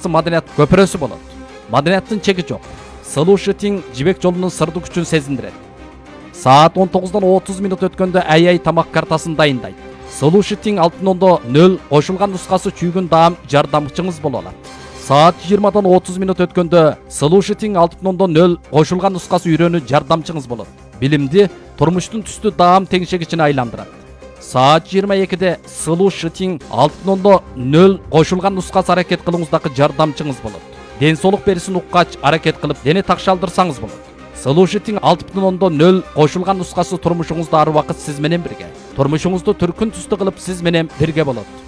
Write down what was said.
нускасы маданият көпірөсү болот. Маданияттын чеги жок. Слушатиң жибек жолунун сырдуу күчүн сезиндирет. Саат 19:30 өткөндө ай тамак картасын дайындайт. Слушатиң 6:00 кошулган нускасы чүйгүн даам жардамчыңыз боло алат. Саат 20:30 өткөндө Слушатиң 6:00 кошулган нускасы үйрөнүү жардамчыңыз болот. Билимди турмуштун түстүү даам теңшегичине айландырат. Саат 22-де Слушатиң 6:00 кошулган нускасы аракет кылууңуздагы жардамчыңыз болот. Ден соолук берисин уккач аракет кылып дене такшалдырсаңыз болот. Слушатиң 6:00 кошулган нускасы турмушуңузда ар убакыт сиз менен бирге. Турмушуңузду түркүн түстүү кылып сиз менен бирге болот.